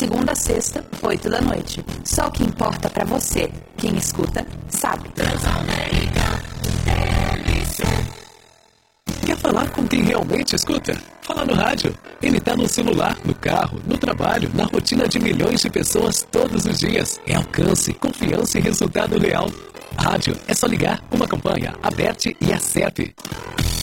segunda a sexta, 8 da noite. Só o que importa pra você. Quem escuta, sabe. Transamérica LC. Quer falar com quem realmente escuta? Fala no rádio. Ele tá no celular, no carro, no trabalho, na rotina de milhões de pessoas todos os dias. É alcance, confiança e resultado real. Rádio é só ligar, uma campanha, aperte e acerte.